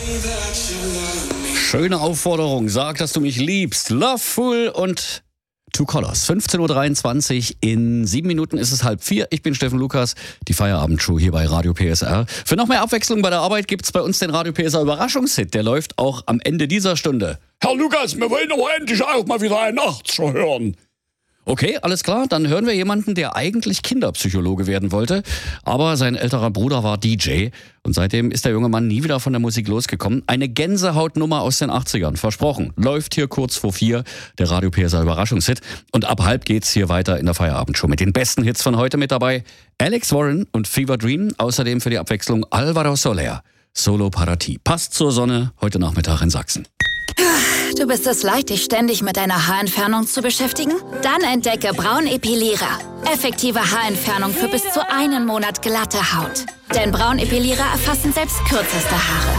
Schöne Aufforderung, sag, dass du mich liebst. Loveful und Two Colors. 15.23 Uhr, in 7 Minuten ist es 3:30. Ich bin Steffen Lukas, die Feierabendshow hier bei Radio PSR. Für noch mehr Abwechslung bei der Arbeit gibt's bei uns den Radio PSR Überraschungshit. Der läuft auch am Ende dieser Stunde. Herr Lukas, wir wollen aber endlich auch mal wieder einen 80er hören. Okay, alles klar, dann hören wir jemanden, der eigentlich Kinderpsychologe werden wollte, aber sein älterer Bruder war DJ und seitdem ist der junge Mann nie wieder von der Musik losgekommen. Eine Gänsehautnummer aus den 80ern, versprochen, läuft hier kurz vor 4, der Radio PSR Überraschungshit, und ab 3:30 geht's hier weiter in der Feierabendshow mit den besten Hits von heute mit dabei. Alex Warren und Fever Dream, außerdem für die Abwechslung Alvaro Soler, Solo para ti. Passt zur Sonne heute Nachmittag in Sachsen. Du bist es leid, dich ständig mit deiner Haarentfernung zu beschäftigen? Dann entdecke Braun Epilierer. Effektive Haarentfernung für bis zu 1 Monat glatte Haut. Denn Braun Epilierer erfassen selbst kürzeste Haare.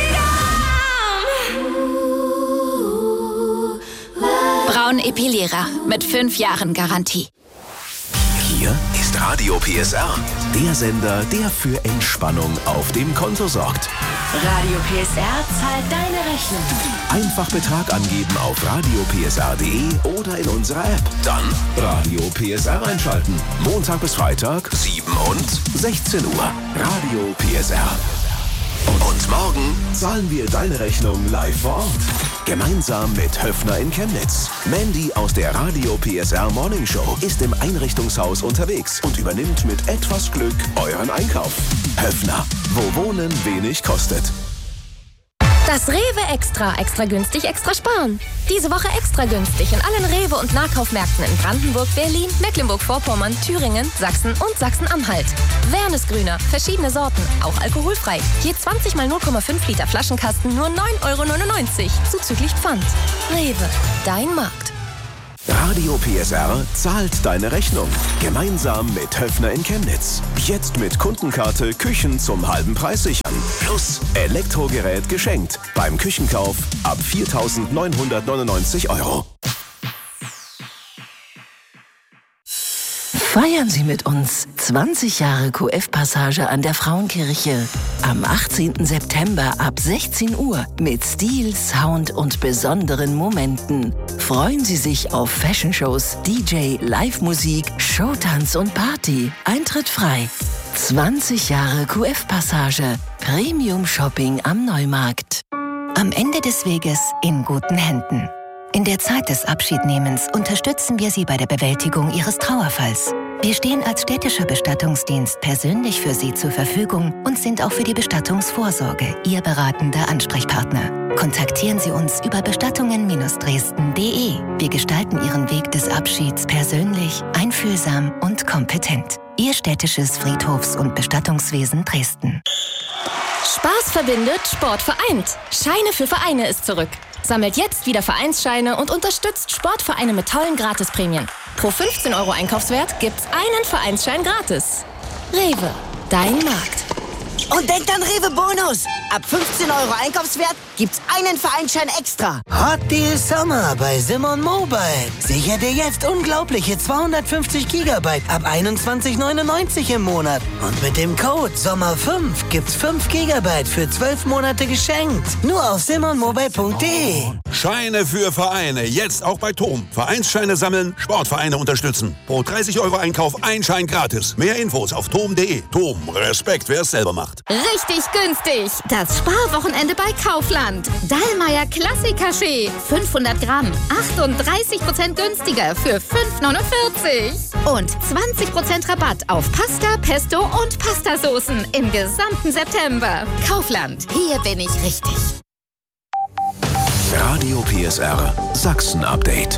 Braun Epilierer mit 5 Jahren Garantie. Hier ist Radio PSR, der Sender, der für Entspannung auf dem Konto sorgt. Radio PSR zahlt deine Rechnung. Einfach Betrag angeben auf radiopsr.de oder in unserer App. Dann Radio PSR einschalten. Montag bis Freitag, 7 und 16 Uhr. Radio PSR. Und morgen zahlen wir deine Rechnung live vor Ort. Gemeinsam mit Höfner in Chemnitz. Mandy aus der Radio PSR Morning Show ist im Einrichtungshaus unterwegs und übernimmt mit etwas Glück euren Einkauf. Höfner, wo Wohnen wenig kostet. Das Rewe Extra. Extra günstig, extra sparen. Diese Woche extra günstig in allen Rewe- und Nahkaufmärkten in Brandenburg, Berlin, Mecklenburg-Vorpommern, Thüringen, Sachsen und Sachsen-Anhalt. Wernesgrüner, verschiedene Sorten, auch alkoholfrei. Je 20 mal 0,5 Liter Flaschenkasten nur 9,99 € zuzüglich Pfand. Rewe, dein Markt. Radio PSR zahlt deine Rechnung. Gemeinsam mit Höfner in Chemnitz. Jetzt mit Kundenkarte Küchen zum halben Preis sichern. Plus Elektrogerät geschenkt. Beim Küchenkauf ab 4.999 €. Feiern Sie mit uns 20 Jahre QF-Passage an der Frauenkirche. Am 18. September ab 16 Uhr mit Stil, Sound und besonderen Momenten. Freuen Sie sich auf Fashion-Shows, DJ, Live-Musik, Showtanz und Party. Eintritt frei. 20 Jahre QF-Passage. Premium-Shopping am Neumarkt. Am Ende des Weges in guten Händen. In der Zeit des Abschiednehmens unterstützen wir Sie bei der Bewältigung Ihres Trauerfalls. Wir stehen als städtischer Bestattungsdienst persönlich für Sie zur Verfügung und sind auch für die Bestattungsvorsorge Ihr beratender Ansprechpartner. Kontaktieren Sie uns über bestattungen-dresden.de. Wir gestalten Ihren Weg des Abschieds persönlich, einfühlsam und kompetent. Ihr städtisches Friedhofs- und Bestattungswesen Dresden. Spaß verbindet, Sport vereint. Scheine für Vereine ist zurück. Sammelt jetzt wieder Vereinsscheine und unterstützt Sportvereine mit tollen Gratisprämien. Pro 15 € Einkaufswert gibt's einen Vereinsschein gratis. Rewe, dein Markt. Und denkt an Rewe Bonus. Ab 15 € Einkaufswert gibt's einen Vereinsschein extra. Hot Deal Summer bei Simon Mobile. Sicher dir jetzt unglaubliche 250 GB ab 21,99 € im Monat. Und mit dem Code SOMMER5 gibt's 5 GB für 12 Monate geschenkt. Nur auf simonmobile.de. Scheine für Vereine. Jetzt auch bei TOM. Vereinsscheine sammeln, Sportvereine unterstützen. Pro 30 € Einkauf ein Schein gratis. Mehr Infos auf tom.de. TOM. Respekt, wer es selber macht. Richtig günstig. Das Sparwochenende bei Kaufland. Dallmayr Klassiker-Schee. 500 Gramm. 38% günstiger für 5,49 €. Und 20% Rabatt auf Pasta, Pesto und Pastasoßen im gesamten September. Kaufland. Hier bin ich richtig. Radio PSR Sachsen Update.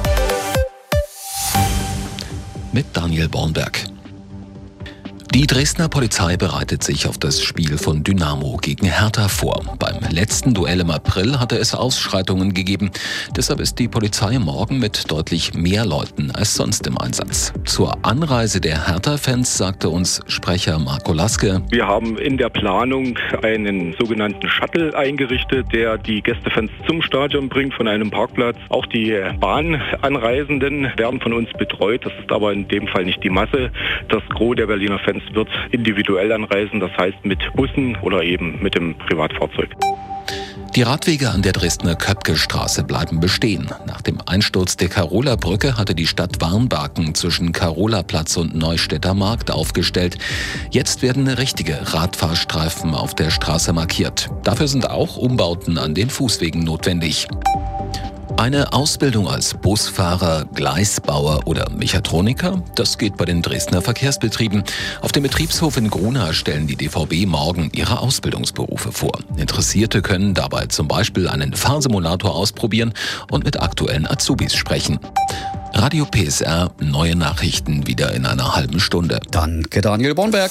Mit Daniel Bornberg. Die Dresdner Polizei bereitet sich auf das Spiel von Dynamo gegen Hertha vor. Beim letzten Duell im April hatte es Ausschreitungen gegeben. Deshalb ist die Polizei morgen mit deutlich mehr Leuten als sonst im Einsatz. Zur Anreise der Hertha-Fans sagte uns Sprecher Marco Laske: Wir haben in der Planung einen sogenannten Shuttle eingerichtet, der die Gästefans zum Stadion bringt von einem Parkplatz. Auch die Bahnanreisenden werden von uns betreut. Das ist aber in dem Fall nicht die Masse. Das Gros der Berliner Fans wird individuell anreisen, das heißt mit Bussen oder eben mit dem Privatfahrzeug. Die Radwege an der Dresdner Köpkestraße bleiben bestehen. Nach dem Einsturz der Karoler Brücke hatte die Stadt Warnbarken zwischen Karolaplatz und Neustädter Markt aufgestellt. Jetzt werden richtige Radfahrstreifen auf der Straße markiert. Dafür sind auch Umbauten an den Fußwegen notwendig. Eine Ausbildung als Busfahrer, Gleisbauer oder Mechatroniker, das geht bei den Dresdner Verkehrsbetrieben. Auf dem Betriebshof in Grunau stellen die DVB morgen ihre Ausbildungsberufe vor. Interessierte können dabei zum Beispiel einen Fahrsimulator ausprobieren und mit aktuellen Azubis sprechen. Radio PSR, neue Nachrichten wieder in einer halben Stunde. Danke, Daniel Bornberg.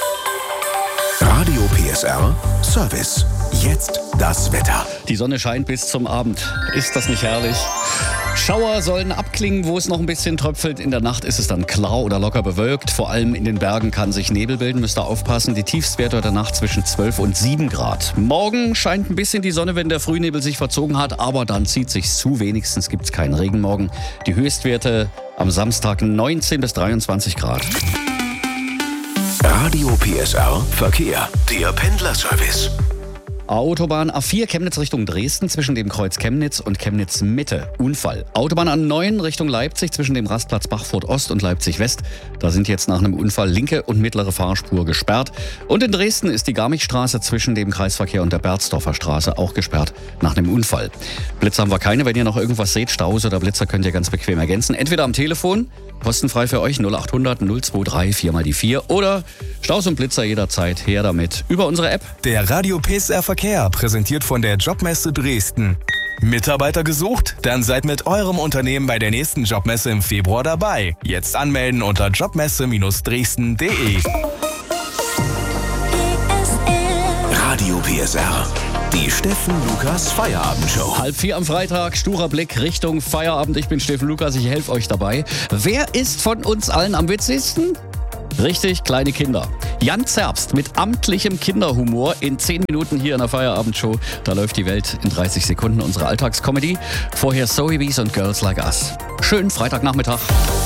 Radio PSR Service. Jetzt das Wetter. Die Sonne scheint bis zum Abend. Ist das nicht herrlich? Schauer sollen abklingen, wo es noch ein bisschen tröpfelt. In der Nacht ist es dann klar oder locker bewölkt. Vor allem in den Bergen kann sich Nebel bilden. Müsst ihr aufpassen. Die Tiefstwerte der Nacht zwischen 12 und 7 Grad. Morgen scheint ein bisschen die Sonne, wenn der Frühnebel sich verzogen hat. Aber dann zieht sich's zu. Wenigstens gibt's keinen Regen morgen. Die Höchstwerte am Samstag 19 bis 23 Grad. Radio PSR Verkehr. Der Pendlerservice. Autobahn A4 Chemnitz Richtung Dresden zwischen dem Kreuz Chemnitz und Chemnitz Mitte. Unfall. Autobahn A9 Richtung Leipzig zwischen dem Rastplatz Bachfurt Ost und Leipzig West. Da sind jetzt nach einem Unfall linke und mittlere Fahrspur gesperrt. Und in Dresden ist die Garmichstraße zwischen dem Kreisverkehr und der Berzdorfer Straße auch gesperrt nach einem Unfall. Blitzer haben wir keine. Wenn ihr noch irgendwas seht, Staus oder Blitzer, könnt ihr ganz bequem ergänzen. Entweder am Telefon, kostenfrei für euch 0800 023 4x4 oder Staus und Blitzer jederzeit her damit über unsere App. Der Radio PSR Verkehr, präsentiert von der Jobmesse Dresden. Mitarbeiter gesucht? Dann seid mit eurem Unternehmen bei der nächsten Jobmesse im Februar dabei. Jetzt anmelden unter jobmesse-dresden.de. Radio PSR. Die Steffen Lukas Feierabendshow. 3:30 am Freitag, sturer Blick Richtung Feierabend. Ich bin Steffen Lukas, ich helfe euch dabei. Wer ist von uns allen am witzigsten? Richtig, kleine Kinder. Jan Zerbst mit amtlichem Kinderhumor in 10 Minuten hier in der Feierabendshow. Da läuft die Welt in 30 Sekunden, unsere Alltagscomedy. Vorher Sowebees und Girls Like Us. Schönen Freitagnachmittag.